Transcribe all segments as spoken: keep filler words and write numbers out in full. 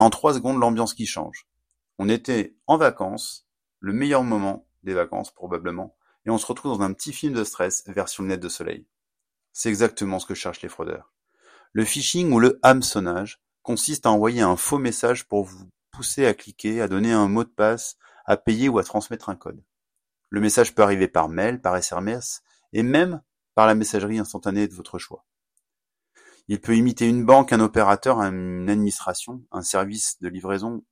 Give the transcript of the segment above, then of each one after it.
En trois secondes, l'ambiance qui change. On était en vacances, le meilleur moment des vacances probablement, et on se retrouve dans un petit film de stress version lunettes de soleil. C'est exactement ce que cherchent les fraudeurs. Le phishing ou le hameçonnage consiste à envoyer un faux message pour vous pousser à cliquer, à donner un mot de passe, à payer ou à transmettre un code. Le message peut arriver par mail, par S M S et même par la messagerie instantanée de votre choix. Il peut imiter une banque, un opérateur, une administration, un service de livraison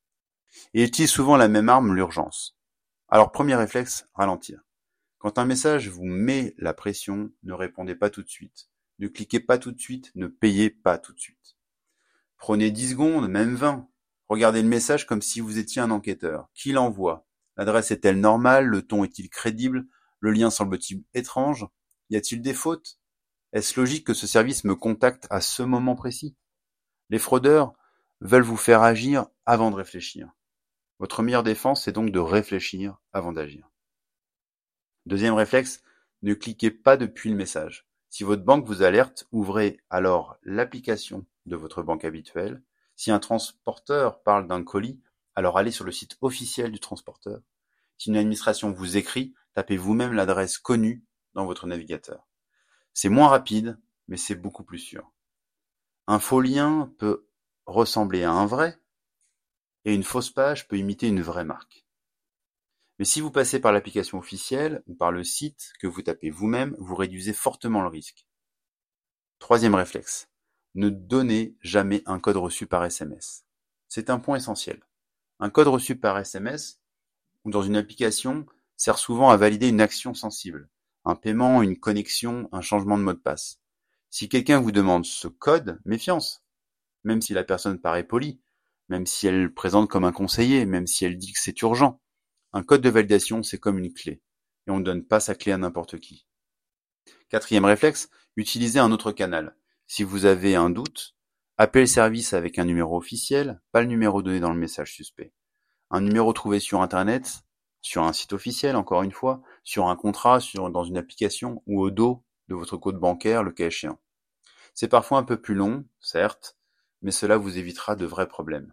et utilise souvent la même arme, l'urgence. Alors premier réflexe, ralentir. Quand un message vous met la pression, ne répondez pas tout de suite. Ne cliquez pas tout de suite, ne payez pas tout de suite. Prenez dix secondes, même vingt. Regardez le message comme si vous étiez un enquêteur. Qui l'envoie ? L'adresse est-elle normale ? Le ton est-il crédible ? Le lien semble-t-il étrange ? Y a-t-il des fautes ? Est-ce logique que ce service me contacte à ce moment précis ? Les fraudeurs veulent vous faire agir avant de réfléchir. Votre meilleure défense est donc de réfléchir avant d'agir. Deuxième réflexe, ne cliquez pas depuis le message. Si votre banque vous alerte, ouvrez alors l'application de votre banque habituelle. Si un transporteur parle d'un colis, alors allez sur le site officiel du transporteur. Si une administration vous écrit, tapez vous-même l'adresse connue dans votre navigateur. C'est moins rapide, mais c'est beaucoup plus sûr. Un faux lien peut ressembler à un vrai, et une fausse page peut imiter une vraie marque. Mais si vous passez par l'application officielle ou par le site que vous tapez vous-même, vous réduisez fortement le risque. Troisième réflexe, ne donnez jamais un code reçu par S M S. C'est un point essentiel. Un code reçu par S M S ou dans une application sert souvent à valider une action sensible, un paiement, une connexion, un changement de mot de passe. Si quelqu'un vous demande ce code, méfiance. Même si la personne paraît polie, même si elle présente comme un conseiller, même si elle dit que c'est urgent. Un code de validation, c'est comme une clé, et on ne donne pas sa clé à n'importe qui. Quatrième réflexe, utilisez un autre canal. Si vous avez un doute, appelez le service avec un numéro officiel, pas le numéro donné dans le message suspect. Un numéro trouvé sur Internet, sur un site officiel, encore une fois, sur un contrat, sur, dans une application, ou au dos de votre compte bancaire, le cas échéant. C'est parfois un peu plus long, certes, mais cela vous évitera de vrais problèmes.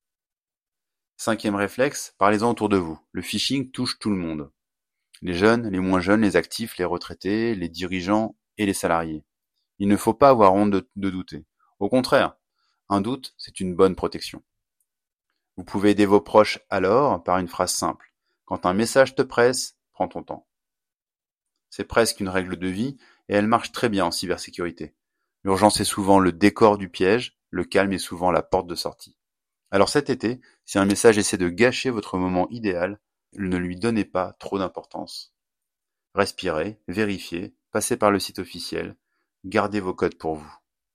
Cinquième réflexe, parlez-en autour de vous. Le phishing touche tout le monde. Les jeunes, les moins jeunes, les actifs, les retraités, les dirigeants et les salariés. Il ne faut pas avoir honte de, de douter. Au contraire, un doute, c'est une bonne protection. Vous pouvez aider vos proches alors par une phrase simple. Quand un message te presse, prends ton temps. C'est presque une règle de vie et elle marche très bien en cybersécurité. L'urgence est souvent le décor du piège, le calme est souvent la porte de sortie. Alors cet été, si un message essaie de gâcher votre moment idéal, ne lui donnez pas trop d'importance. Respirez, vérifiez, passez par le site officiel, gardez vos codes pour vous.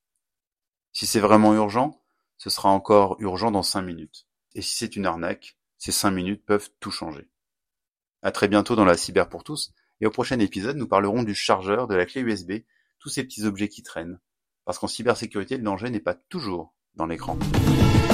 Si c'est vraiment urgent, ce sera encore urgent dans cinq minutes. Et si c'est une arnaque, ces cinq minutes peuvent tout changer. À très bientôt dans la Cyber pour tous, et au prochain épisode, nous parlerons du chargeur, de la clé U S B, tous ces petits objets qui traînent. Parce qu'en cybersécurité, le danger n'est pas toujours dans l'écran.